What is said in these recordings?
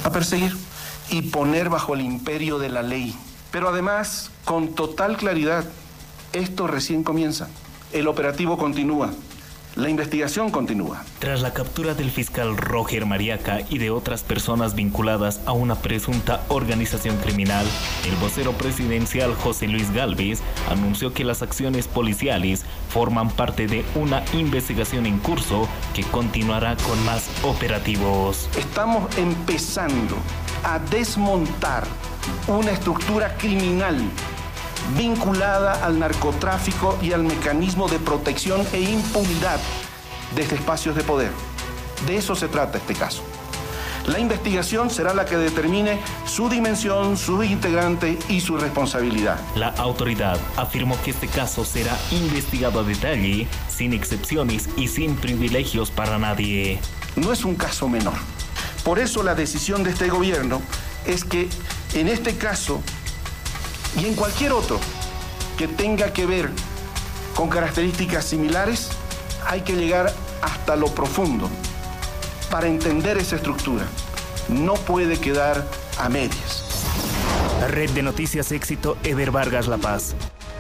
a perseguir y poner bajo el imperio de la ley. Pero además, con total claridad, esto recién comienza. El operativo continúa. La investigación continúa. Tras la captura del fiscal Roger Mariaca y de otras personas vinculadas a una presunta organización criminal, el vocero presidencial José Luis Gálvez anunció que las acciones policiales forman parte de una investigación en curso que continuará con más operativos. Estamos empezando a desmontar una estructura criminal vinculada al narcotráfico y al mecanismo de protección e impunidad desde espacios de poder. De eso se trata este caso. La investigación será la que determine su dimensión, sus integrantes y su responsabilidad. La autoridad afirmó que este caso será investigado a detalle, sin excepciones y sin privilegios para nadie. No es un caso menor. Por eso la decisión de este gobierno es que en este caso y en cualquier otro que tenga que ver con características similares, hay que llegar hasta lo profundo para entender esa estructura. No puede quedar a medias. Red de Noticias Éxito, Eber Vargas, La Paz.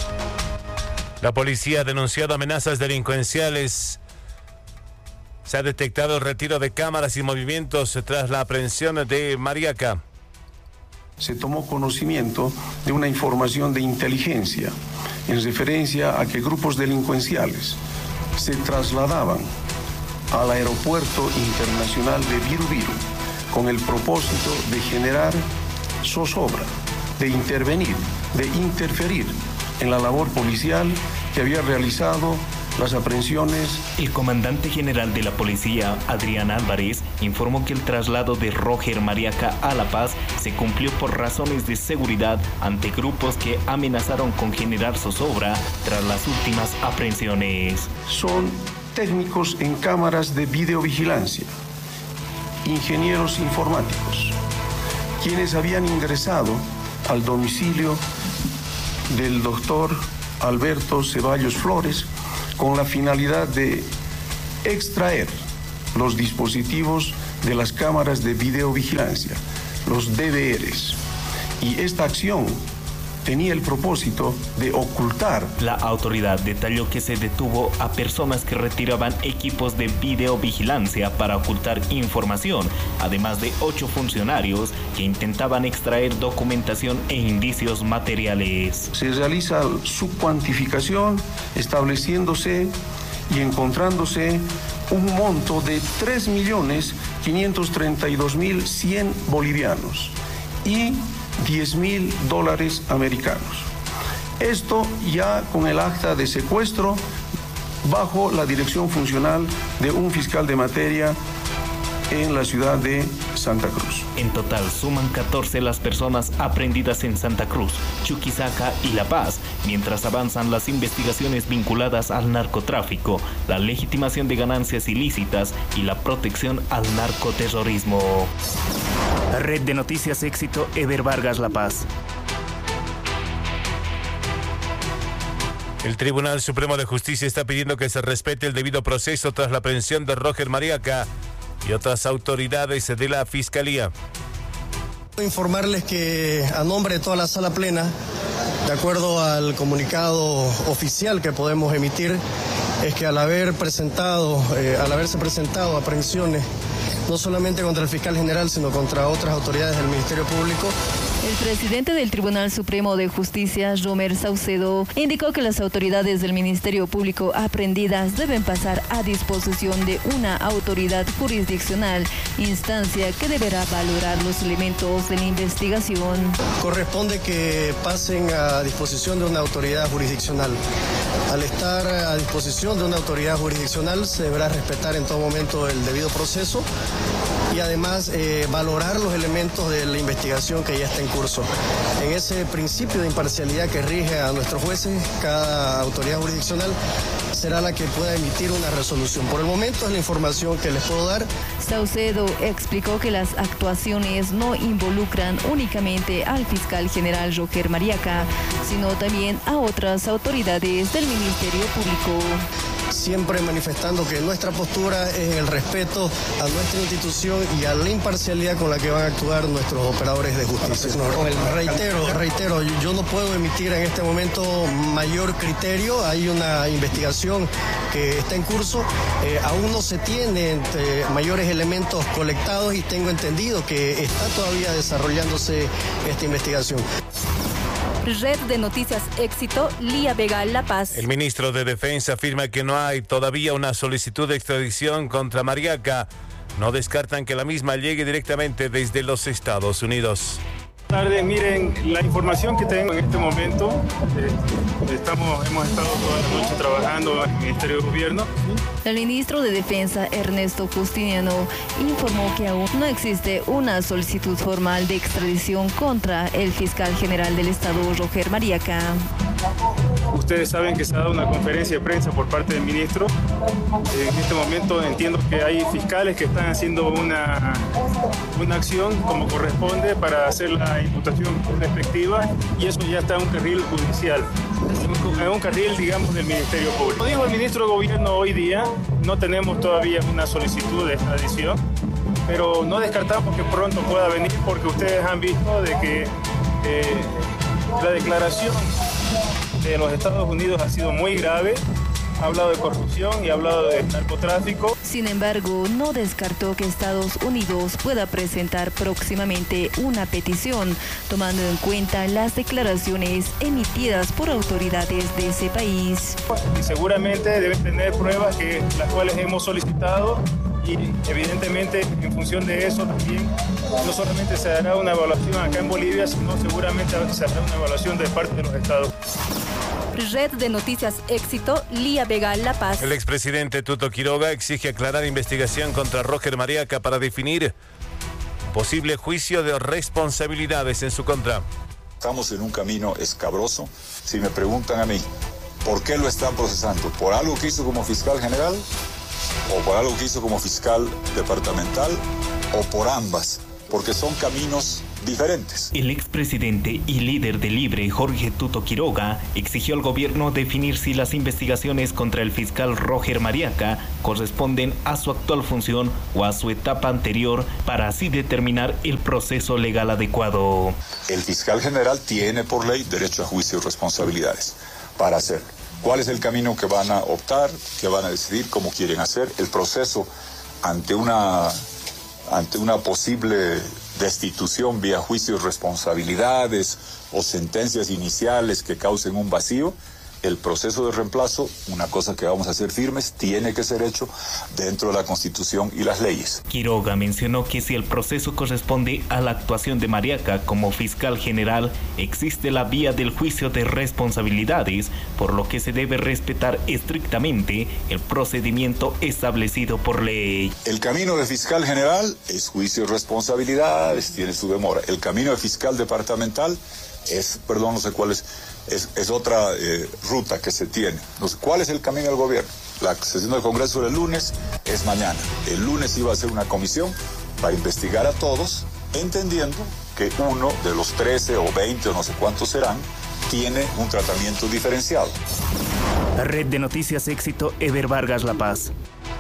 La policía ha denunciado amenazas delincuenciales. Se ha detectado el retiro de cámaras y movimientos tras la aprehensión de Mariaca. Se tomó conocimiento de una información de inteligencia en referencia a que grupos delincuenciales se trasladaban al aeropuerto internacional de Viru con el propósito de generar zozobra, de intervenir, de interferir en la labor policial que había realizado las aprehensiones. El comandante general de la policía, Adrián Álvarez, informó que el traslado de Roger Mariaca a La Paz se cumplió por razones de seguridad ante grupos que amenazaron con generar zozobra tras las últimas aprehensiones. Son técnicos en cámaras de videovigilancia, ingenieros informáticos, quienes habían ingresado al domicilio del doctor Alberto Ceballos Flores con la finalidad de extraer los dispositivos de las cámaras de videovigilancia, los DVRs. Y esta acción tenía el propósito de ocultar. La autoridad detalló que se detuvo a personas que retiraban equipos de videovigilancia para ocultar información, además de 8 funcionarios que intentaban extraer documentación e indicios materiales. Se realiza su cuantificación, estableciéndose y encontrándose un monto de 3.532.100 bolivianos y $10.000 americanos. Esto ya con el acta de secuestro bajo la dirección funcional de un fiscal de materia en la ciudad de Santa Cruz. En total suman 14 las personas aprehendidas en Santa Cruz, Chuquisaca y La Paz, mientras avanzan las investigaciones vinculadas al narcotráfico, la legitimación de ganancias ilícitas y la protección al narcoterrorismo. Red de Noticias Éxito, Eber Vargas, La Paz. El Tribunal Supremo de Justicia está pidiendo que se respete el debido proceso tras la aprehensión de Roger Mariaca y otras autoridades de la Fiscalía. Informarles que a nombre de toda la sala plena, de acuerdo al comunicado oficial que podemos emitir, es que al haberse presentado aprehensiones no solamente contra el fiscal general, sino contra otras autoridades del Ministerio Público. El presidente del Tribunal Supremo de Justicia, Romer Saucedo, indicó que las autoridades del Ministerio Público aprehendidas deben pasar a disposición de una autoridad jurisdiccional, instancia que deberá valorar los elementos de la investigación. Corresponde que pasen a disposición de una autoridad jurisdiccional. Al estar a disposición de una autoridad jurisdiccional se deberá respetar en todo momento el debido proceso y además valorar los elementos de la investigación que ya está en curso. En ese principio de imparcialidad que rige a nuestros jueces, cada autoridad jurisdiccional será la que pueda emitir una resolución. Por el momento es la información que les puedo dar. Saucedo explicó que las actuaciones no involucran únicamente al fiscal general Roger Mariaca, sino también a otras autoridades del Ministerio Público. siempre manifestando que nuestra postura es el respeto a nuestra institución y a la imparcialidad con la que van a actuar nuestros operadores de justicia. Reitero, yo no puedo emitir en este momento mayor criterio. Hay una investigación que está en curso. Aún no se tienen mayores elementos colectados y tengo entendido que está todavía desarrollándose esta investigación. Red de Noticias Éxito, Lía Vega, La Paz. El ministro de Defensa afirma que no hay todavía una solicitud de extradición contra Mariaca. No descartan que la misma llegue directamente desde los Estados Unidos. Buenas tardes, miren, la información que tengo en este momento, hemos estado toda la noche trabajando en el Ministerio de Gobierno. El ministro de Defensa, Ernesto Justiniano, informó que aún no existe una solicitud formal de extradición contra el fiscal general del Estado, Roger Mariaca. Ustedes saben que se ha dado una conferencia de prensa por parte del ministro. En este momento entiendo que hay fiscales que están haciendo una acción como corresponde para hacer la imputación respectiva y eso ya está en un carril judicial, en un carril, digamos, del Ministerio Público. Como dijo el ministro de Gobierno hoy día, no tenemos todavía una solicitud de extradición, pero no descartamos que pronto pueda venir porque ustedes han visto de que la declaración de los Estados Unidos ha sido muy grave, ha hablado de corrupción y ha hablado de narcotráfico. Sin embargo, no descartó que Estados Unidos pueda presentar próximamente una petición, tomando en cuenta las declaraciones emitidas por autoridades de ese país. Y seguramente deben tener pruebas las cuales hemos solicitado y evidentemente en función de eso también no solamente se dará una evaluación acá en Bolivia, sino seguramente se hará una evaluación de parte de los estados. Red de Noticias Éxito, Lía Vega, La Paz. El expresidente Tuto Quiroga exige aclarar investigación contra Roger Mariaca para definir posible juicio de responsabilidades en su contra. Estamos en un camino escabroso. Si me preguntan a mí, ¿por qué lo están procesando? ¿Por algo que hizo como fiscal general? ¿O por algo que hizo como fiscal departamental? ¿O por ambas? Porque son caminos diferentes. El expresidente y líder de Libre, Jorge Tuto Quiroga, exigió al gobierno definir si las investigaciones contra el fiscal Roger Mariaca corresponden a su actual función o a su etapa anterior para así determinar el proceso legal adecuado. El fiscal general tiene por ley derecho a juicio y responsabilidades para hacerlo. ¿Cuál es el camino que van a optar, que van a decidir, cómo quieren hacer el proceso ante una posible destitución vía juicios, responsabilidades o sentencias iniciales que causen un vacío? El proceso de reemplazo, una cosa que vamos a hacer firmes, tiene que ser hecho dentro de la Constitución y las leyes. Quiroga mencionó que si el proceso corresponde a la actuación de Mariaca como fiscal general, existe la vía del juicio de responsabilidades, por lo que se debe respetar estrictamente el procedimiento establecido por ley. El camino de fiscal general es juicio de responsabilidades, tiene su demora. El camino de fiscal departamental es otra ruta que se tiene. Entonces, ¿cuál es el camino del gobierno? La sesión del Congreso del lunes es mañana. El lunes iba a ser una comisión para investigar a todos, entendiendo que uno de los 13 o 20 o no sé cuántos serán, tiene un tratamiento diferenciado. Red de Noticias Éxito, Ever Vargas, La Paz.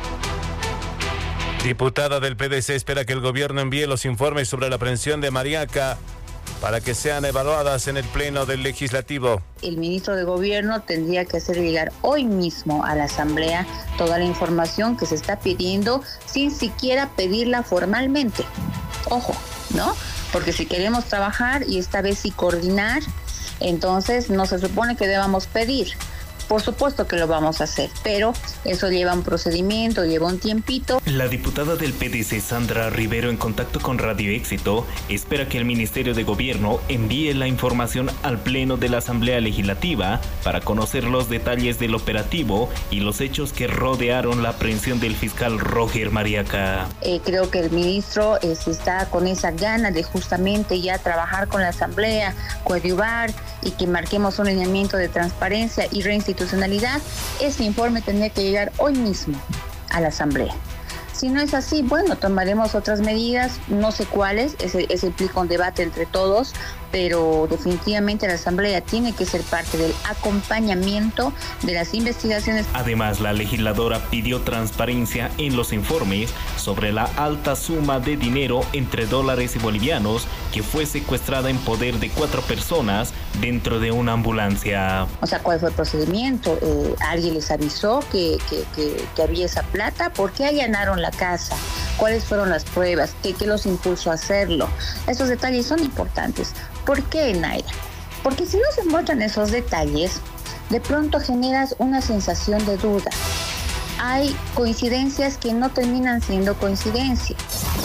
Diputada del PDC espera que el gobierno envíe los informes sobre la aprehensión de Mariaca para que sean evaluadas en el Pleno del Legislativo. El ministro de Gobierno tendría que hacer llegar hoy mismo a la Asamblea toda la información que se está pidiendo sin siquiera pedirla formalmente. Ojo, ¿no? Porque si queremos trabajar y esta vez sí coordinar, entonces no se supone que debamos pedir. Por supuesto que lo vamos a hacer, pero eso lleva un procedimiento, lleva un tiempito. La diputada del PDC, Sandra Rivero, en contacto con Radio Éxito, espera que el Ministerio de Gobierno envíe la información al Pleno de la Asamblea Legislativa para conocer los detalles del operativo y los hechos que rodearon la aprehensión del fiscal Roger Mariaca. Creo que el ministro está con esa gana de justamente ya trabajar con la Asamblea, coadyuvar y que marquemos un lineamiento de transparencia y reinstitucionalidad. Ese informe tendría que llegar hoy mismo a la Asamblea. Si no es así, bueno, tomaremos otras medidas, no sé cuáles, ese implica un debate entre todos, pero definitivamente la Asamblea tiene que ser parte del acompañamiento de las investigaciones. Además, la legisladora pidió transparencia en los informes sobre la alta suma de dinero entre dólares y bolivianos que fue secuestrada en poder de 4 personas dentro de una ambulancia. O sea, ¿cuál fue el procedimiento? ¿Alguien les avisó que había esa plata? ¿Por qué allanaron la casa? ¿Cuáles fueron las pruebas? ¿Qué los impulsó a hacerlo? Esos detalles son importantes. ¿Por qué, Naira? Porque si no se muestran esos detalles, de pronto generas una sensación de duda. Hay coincidencias que no terminan siendo coincidencias.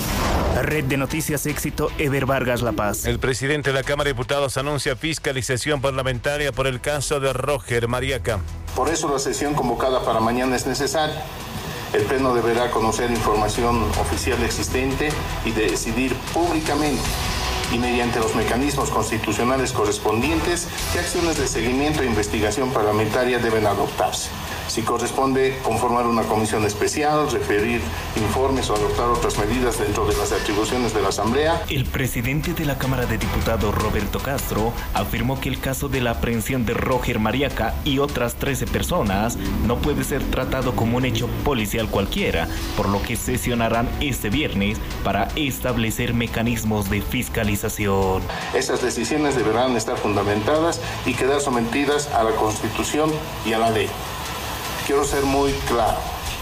Red de Noticias Éxito, Eber Vargas, La Paz. El presidente de la Cámara de Diputados anuncia fiscalización parlamentaria por el caso de Roger Mariaca. Por eso la sesión convocada para mañana es necesaria. El Pleno deberá conocer información oficial existente y decidir públicamente y mediante los mecanismos constitucionales correspondientes qué acciones de seguimiento e investigación parlamentaria deben adoptarse. Si corresponde conformar una comisión especial, referir informes o adoptar otras medidas dentro de las atribuciones de la Asamblea. El presidente de la Cámara de Diputados, Roberto Castro, afirmó que el caso de la aprehensión de Roger Mariaca y otras 13 personas no puede ser tratado como un hecho policial cualquiera, por lo que sesionarán este viernes para establecer mecanismos de fiscalización. Esas decisiones deberán estar fundamentadas y quedar sometidas a la Constitución y a la ley. Quiero ser muy claro,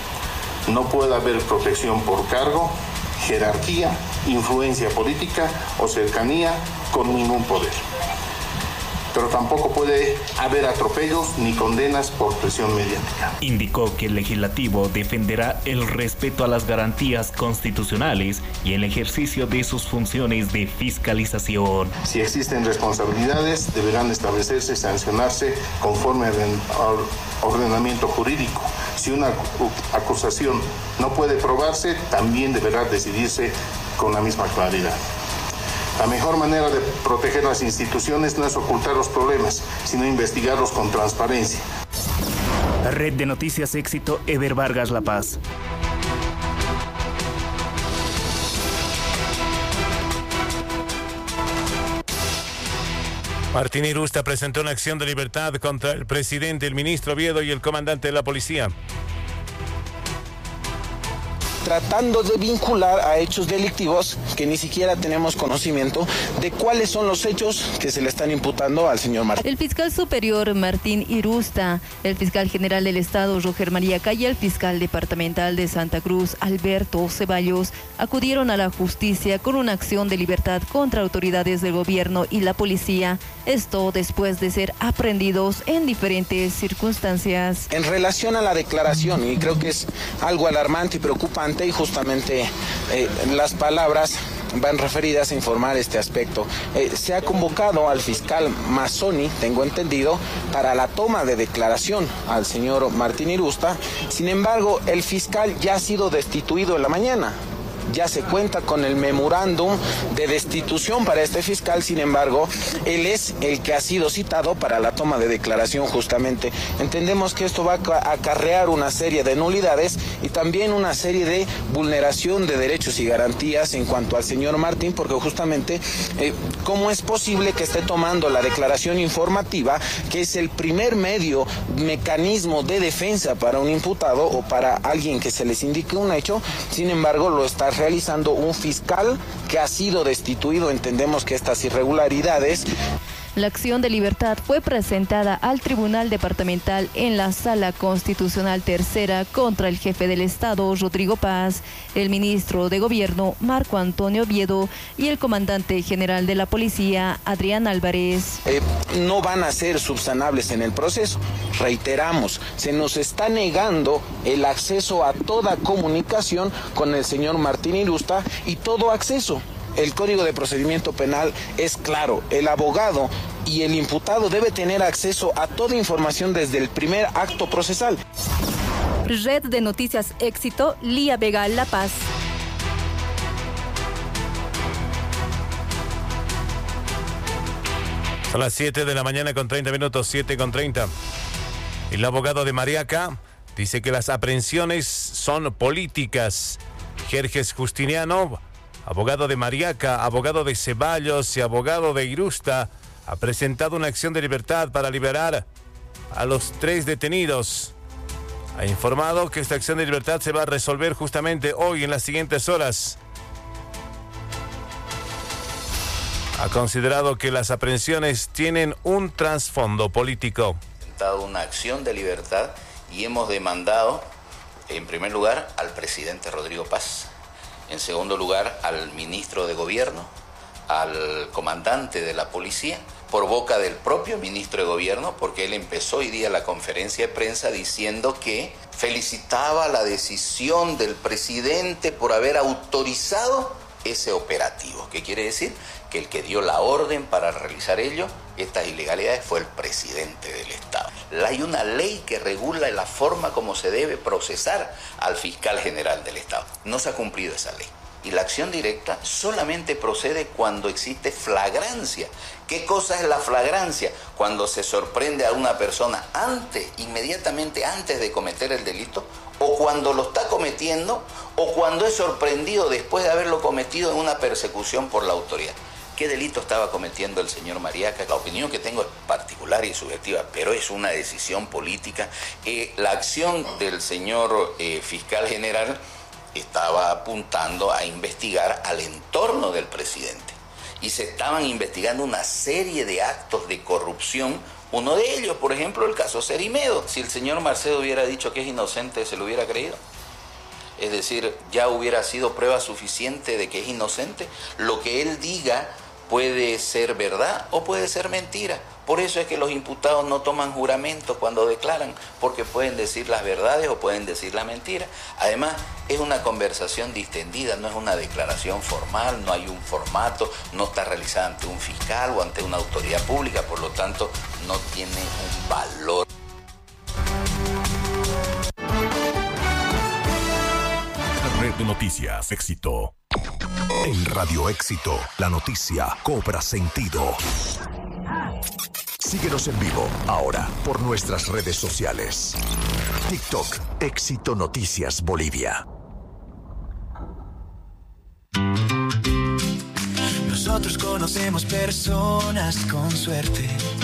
no puede haber protección por cargo, jerarquía, influencia política o cercanía con ningún poder. Pero tampoco puede haber atropellos ni condenas por presión mediática. Indicó que el legislativo defenderá el respeto a las garantías constitucionales y el ejercicio de sus funciones de fiscalización. Si existen responsabilidades, deberán establecerse y sancionarse conforme al ordenamiento jurídico. Si una acusación no puede probarse, también deberá decidirse con la misma claridad. La mejor manera de proteger las instituciones no es ocultar los problemas, sino investigarlos con transparencia. Red de Noticias Éxito, Eber Vargas, La Paz. Martín Irusta presentó una acción de libertad contra el presidente, el ministro Oviedo y el comandante de la policía, tratando de vincular a hechos delictivos que ni siquiera tenemos conocimiento de cuáles son los hechos que se le están imputando al señor Martín. El fiscal superior Martín Irusta, el fiscal general del Estado Roger Mariaca y el fiscal departamental de Santa Cruz Alberto Ceballos acudieron a la justicia con una acción de libertad contra autoridades del gobierno y la policía, esto después de ser aprehendidos en diferentes circunstancias. En relación a la declaración, y creo que es algo alarmante y preocupante, y justamente las palabras van referidas a informar este aspecto. Se ha convocado al fiscal Mazzoni, tengo entendido, para la toma de declaración al señor Martín Irusta. Sin embargo, el fiscal ya ha sido destituido en la mañana. Ya se cuenta con el memorándum de destitución para este fiscal, sin embargo, él es el que ha sido citado para la toma de declaración justamente. Entendemos que esto va a acarrear una serie de nulidades y también una serie de vulneración de derechos y garantías en cuanto al señor Martín, porque justamente, ¿cómo es posible que esté tomando la declaración informativa, que es el primer mecanismo de defensa para un imputado o para alguien que se les indique un hecho? Sin embargo, lo está realizando un fiscal que ha sido destituido. Entendemos que estas irregularidades. La acción de libertad fue presentada al Tribunal Departamental en la Sala Constitucional Tercera contra el jefe del Estado, Rodrigo Paz, el ministro de Gobierno, Marco Antonio Oviedo, y el comandante general de la Policía, Adrián Álvarez. No van a ser subsanables en el proceso. Reiteramos, se nos está negando el acceso a toda comunicación con el señor Martín Irusta y todo acceso. El Código de Procedimiento Penal es claro, el abogado y el imputado debe tener acceso a toda información desde el primer acto procesal. Red de Noticias Éxito, Lía Vega, La Paz. Son las 7 de la mañana con 30 minutos, 7:30. El abogado de Mariaca dice que las aprehensiones son políticas. Jerjes Justiniano, abogado de Mariaca, abogado de Ceballos y abogado de Irusta, ha presentado una acción de libertad para liberar a los 3 detenidos. Ha informado que esta acción de libertad se va a resolver justamente hoy en las siguientes horas. Ha considerado que las aprehensiones tienen un trasfondo político. Una acción de libertad y hemos demandado, en primer lugar, al presidente Rodrigo Paz, en segundo lugar, al ministro de Gobierno, al comandante de la policía, por boca del propio ministro de Gobierno, porque él empezó hoy día la conferencia de prensa diciendo que felicitaba la decisión del presidente por haber autorizado ese operativo. ¿Qué quiere decir? Que el que dio la orden para realizar ello, estas ilegalidades, fue el presidente del Estado. Hay una ley que regula la forma como se debe procesar al fiscal general del Estado. No se ha cumplido esa ley. Y la acción directa solamente procede cuando existe flagrancia. ¿Qué cosa es la flagrancia? Cuando se sorprende a una persona inmediatamente antes de cometer el delito, o cuando lo está cometiendo, o cuando es sorprendido después de haberlo cometido en una persecución por la autoridad. ¿Qué delito estaba cometiendo el señor Mariaca? La opinión que tengo es particular y subjetiva, pero es una decisión política. La acción del señor fiscal general estaba apuntando a investigar al entorno del presidente. Y se estaban investigando una serie de actos de corrupción. Uno de ellos, por ejemplo, el caso Cerimedo. Si el señor Marcedo hubiera dicho que es inocente, ¿se lo hubiera creído? Es decir, ya hubiera sido prueba suficiente de que es inocente. Lo que él diga puede ser verdad o puede ser mentira. Por eso es que los imputados no toman juramento cuando declaran, porque pueden decir las verdades o pueden decir la mentira. Además, es una conversación distendida, no es una declaración formal, no hay un formato, no está realizada ante un fiscal o ante una autoridad pública, por lo tanto, no tiene un valor. Red de Noticias Éxito. En Radio Éxito, la noticia cobra sentido. Síguenos en vivo ahora por nuestras redes sociales. TikTok, Éxito Noticias Bolivia. Nosotros conocemos personas con suerte